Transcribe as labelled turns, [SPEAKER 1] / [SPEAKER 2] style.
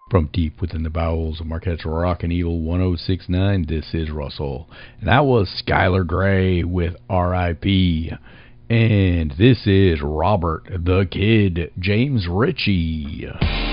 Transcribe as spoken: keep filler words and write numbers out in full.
[SPEAKER 1] From deep within the bowels of Marquette's Rockin' Evil one oh six point nine, this is Russell. And that was Skylar Grey with R I P And this is Robert the Kid James Ritchie.